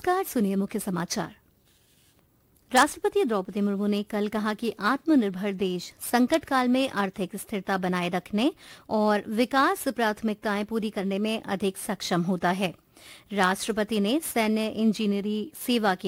नमस्कार, सुनिए मुख्य समाचार। राष्ट्रपति द्रौपदी मुर्मू ने कल कहा कि आत्मनिर्भर देश संकट काल में आर्थिक स्थिरता बनाए रखने और विकास प्राथमिकताएं पूरी करने में अधिक सक्षम होता है। राष्ट्रपति ने सैन्य इंजीनियरी सेवा के